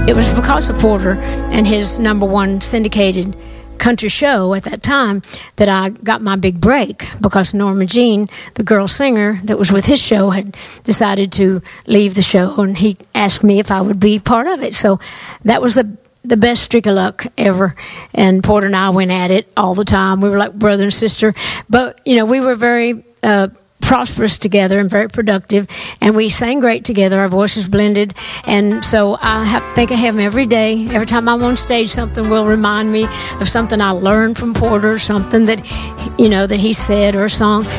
it was because of Porter and his number one syndicated country show at that time that I got my big break, because Norma Jean, the girl singer that was with his show, had decided to leave the show, and he asked me if I would be part of it. So that was the best streak of luck ever. And Porter and I went at it all the time. We were like brother and sister. But, you know, we were very prosperous together and very productive, and we sang great together. Our voices blended, and so I think I have him every day. Every time I'm on stage, something will remind me of something I learned from Porter, something that, you know, that he said, or a song.